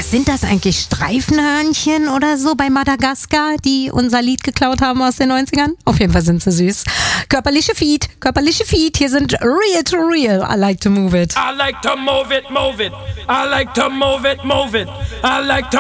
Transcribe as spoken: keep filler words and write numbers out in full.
Was sind das eigentlich? Streifenhörnchen oder so bei Madagaskar, die unser Lied geklaut haben aus den neunzigern? Auf jeden Fall sind sie süß. Körperliche Feed, körperliche Feed. Hier sind Real to Real. I like to move it. I like to move it, move it. I like to move it, move it. I like to